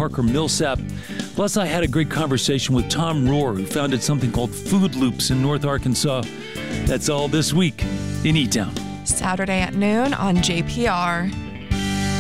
Parker Millsap. Plus, I had a great conversation with Tom Rohr, who founded something called Food Loops in North Arkansas. That's all this week in E-Town. Saturday at noon on JPR.